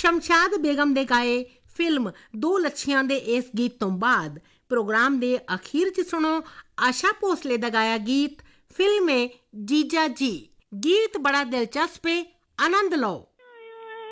ਸ਼ਮਸ਼ਾਦ ਬੇਗਮ ਦੇ ਗਾਏ ਫਿਲਮ ਦੋ ਲੱਛੀਆਂ ਦੇ ਇਸ ਗੀਤ ਤੋਂ ਬਾਅਦ ਪ੍ਰੋਗਰਾਮ ਦੇ ਅਖੀਰ 'ਚ ਸੁਣੋ ਆਸ਼ਾ ਭੋਸਲੇ ਦਾ ਗਾਇਆ ਗੀਤ ਫਿਲਮ ਏ ਜੀਜਾ ਜੀ। ਗੀਤ ਬੜਾ ਦਿਲਚਸਪ ਹੈ, ਆਨੰਦ ਲਓ।